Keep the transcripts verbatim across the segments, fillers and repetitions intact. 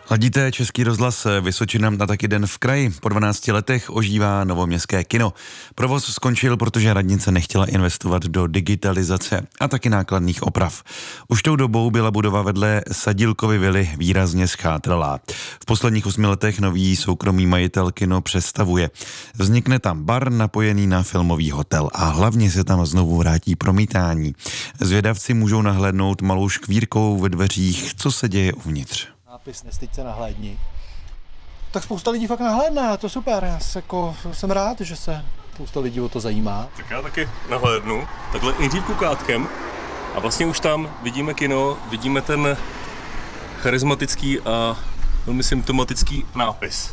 Ladíte Český rozhlas Vysočina a taky Den v kraji. Po dvanácti letech ožívá novoměstské kino. Provoz skončil, protože radnice nechtěla investovat do digitalizace a taky nákladných oprav. Už tou dobou byla budova vedle Sadílkovy vily výrazně schátralá. V posledních osmi letech nový soukromý majitel kino přestavuje. Vznikne tam bar napojený na filmový hotel a hlavně se tam znovu vrátí promítání. Zvědavci můžou nahlédnout malou škvírkou ve dveřích, co se děje uvnitř. Nápis Nestyď se, nahlédni. Tak spousta lidí fakt nahlédne, to super. Já se, jako, jsem rád, že se spousta lidí o to zajímá. Tak já taky nahlédnu. Takhle nejdřív kukátkem a vlastně už tam vidíme kino, vidíme ten charismatický a velmi symptomatický nápis.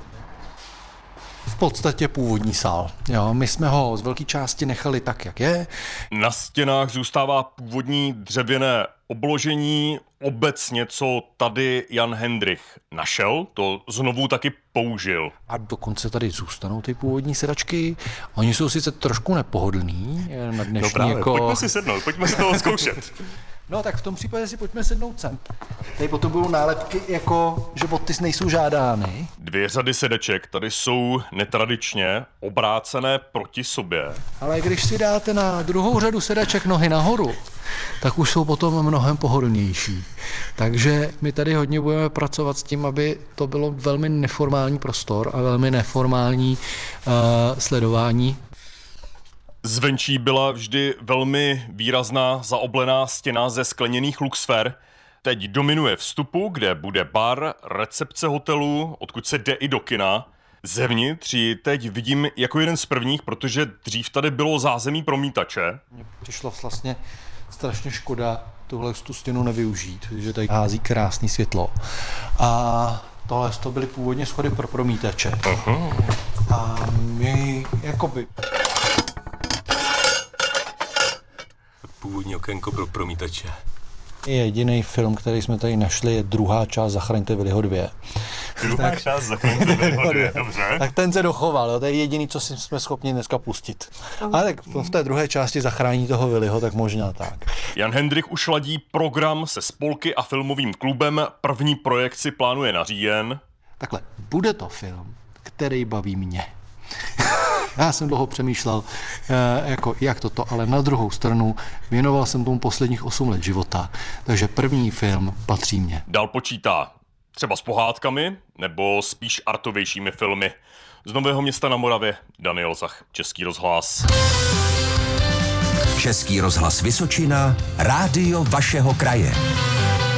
V podstatě původní sál. Jo, my jsme ho z velké části nechali tak, jak je. Na stěnách zůstává původní dřevěné obložení. Obecně, co tady Jan Hendrych našel, to znovu taky použil. A dokonce tady zůstanou ty původní sedačky. Oni jsou sice trošku nepohodlný na dnešní no právě, jako... pojďme si sednout, pojďme si to zkoušet. No tak v tom případě si pojďme sednout sem. Tady potom budou nálepky, jako, že boty nejsou žádány. Dvě řady sedeček tady jsou netradičně obrácené proti sobě. Ale když si dáte na druhou řadu sedaček nohy nahoru, tak už jsou potom mnohem pohodlnější. Takže my tady hodně budeme pracovat s tím, aby to bylo velmi neformální prostor a velmi neformální uh, sledování. Zvenčí byla vždy velmi výrazná zaoblená stěna ze skleněných luxfer. Teď dominuje vstupu, kde bude bar, recepce hotelu, odkud se jde i do kina. Zevnitř ji teď vidím jako jeden z prvních, protože dřív tady bylo zázemí promítače. Mně přišlo vlastně strašně škoda tuhle tu stěnu nevyužít, že tady hází krásný světlo. A tohle to byly původně schody pro promítače. Uh-huh. A my jakoby... Původní okénko pro promítače. Jediný film, který jsme tady našli, je druhá část Zachraňte Willyho dvě. Druhá tak, část Zachraňte Willyho dvě, dobře. Tak ten se dochoval, jo, to je jediný, co si jsme schopni dneska pustit. Ale tak v té druhé části zachrání toho Willyho, tak možná tak. Jan Hendrych už ladí program se spolky a filmovým klubem. První projekci plánuje na říjen. Takhle, bude to film, který baví mě. Já jsem dlouho přemýšlel, jako, jak toto, ale na druhou stranu věnoval jsem tomu posledních osm let života, takže první film patří mně. Dál počítá třeba s pohádkami, nebo spíš artovějšími filmy. Z Nového Města na Moravě, Daniel Zach, Český rozhlas. Český rozhlas Vysočina, rádio vašeho kraje.